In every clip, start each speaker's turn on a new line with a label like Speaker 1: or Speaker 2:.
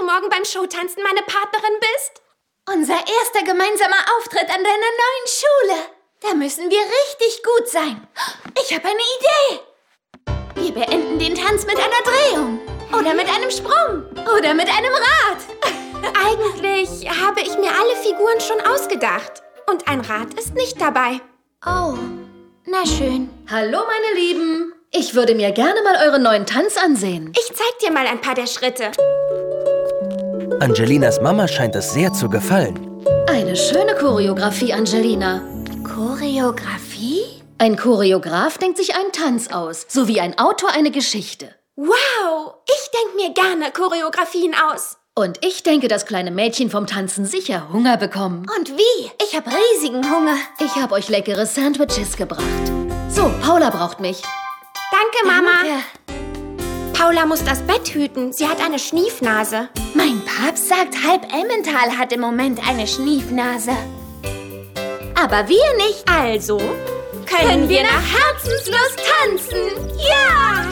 Speaker 1: morgen beim Showtanzen meine Partnerin bist?
Speaker 2: Unser erster gemeinsamer Auftritt an deiner neuen Schule. Da müssen wir richtig gut sein. Ich habe eine Idee. Wir beenden den Tanz mit einer Drehung. Oder mit einem Sprung. Oder mit einem Rad.
Speaker 1: Eigentlich habe ich mir alle Figuren schon ausgedacht. Und ein Rad ist nicht dabei.
Speaker 2: Oh, na schön.
Speaker 3: Hallo, meine Lieben. Ich würde mir gerne mal euren neuen Tanz ansehen.
Speaker 1: Ich zeig dir mal ein paar der Schritte.
Speaker 4: Angelinas Mama scheint es sehr zu gefallen.
Speaker 3: Eine schöne Choreografie, Angelina.
Speaker 2: Choreografie?
Speaker 3: Ein Choreograf denkt sich einen Tanz aus, so wie ein Autor eine Geschichte.
Speaker 1: Wow, ich denke mir gerne Choreografien aus.
Speaker 3: Und ich denke, dass kleine Mädchen vom Tanzen sicher Hunger bekommen.
Speaker 2: Und wie? Ich habe riesigen Hunger.
Speaker 3: Ich habe euch leckere Sandwiches gebracht. So, Paula braucht mich.
Speaker 1: Danke, Mama.
Speaker 2: Danke.
Speaker 1: Paula muss das Bett hüten. Sie hat eine Schniefnase.
Speaker 2: Mein Papst sagt, halb Emmental hat im Moment eine Schniefnase. Aber wir nicht.
Speaker 1: Also können wir nach Herzenslust tanzen. Ja!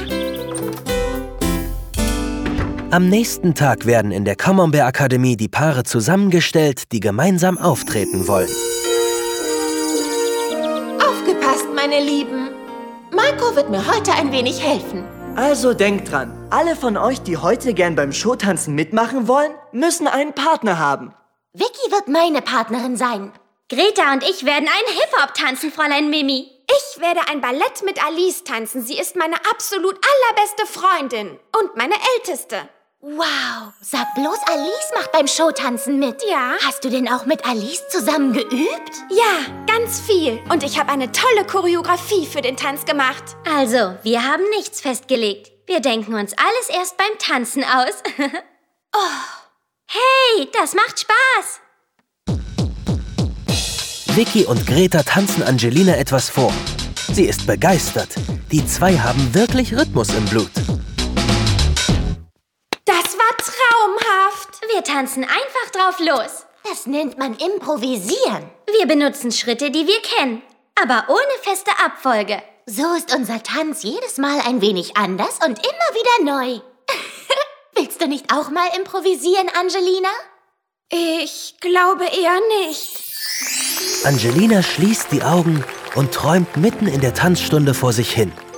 Speaker 4: Am nächsten Tag werden in der Camembert-Akademie die Paare zusammengestellt, die gemeinsam auftreten wollen.
Speaker 2: Aufgepasst, meine Lieben. Marco wird mir heute ein wenig helfen.
Speaker 5: Also denkt dran, alle von euch, die heute gern beim Showtanzen mitmachen wollen, müssen einen Partner haben.
Speaker 2: Vicky wird meine Partnerin sein.
Speaker 6: Greta und ich werden einen Hip-Hop tanzen, Fräulein Mimi.
Speaker 1: Ich werde ein Ballett mit Alice tanzen. Sie ist meine absolut allerbeste Freundin und meine älteste.
Speaker 2: Wow, sag bloß, Alice macht beim Showtanzen mit.
Speaker 1: Ja.
Speaker 2: Hast du denn auch mit Alice zusammen geübt?
Speaker 1: Ja, ganz viel. Und ich habe eine tolle Choreografie für den Tanz gemacht.
Speaker 6: Also, wir haben nichts festgelegt. Wir denken uns alles erst beim Tanzen aus. Hey, das macht Spaß.
Speaker 4: Vicky und Greta tanzen Angelina etwas vor. Sie ist begeistert. Die zwei haben wirklich Rhythmus im Blut.
Speaker 1: Das war traumhaft.
Speaker 6: Wir tanzen einfach drauf los.
Speaker 2: Das nennt man Improvisieren.
Speaker 6: Wir benutzen Schritte, die wir kennen, aber ohne feste Abfolge.
Speaker 2: So ist unser Tanz jedes Mal ein wenig anders und immer wieder neu. Willst du nicht auch mal improvisieren, Angelina?
Speaker 1: Ich glaube eher nicht.
Speaker 4: Angelina schließt die Augen und träumt mitten in der Tanzstunde vor sich hin.